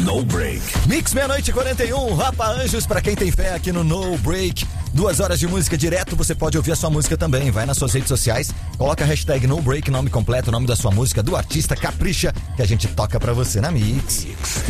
No Break. Mix 00:41, Rapa Anjos, pra quem tem fé aqui no No Break. 2 horas de música direto, você pode ouvir a sua música também. Vai nas suas redes sociais, coloca a hashtag No Break, nome completo, nome da sua música, do artista, capricha, que a gente toca pra você na Mix.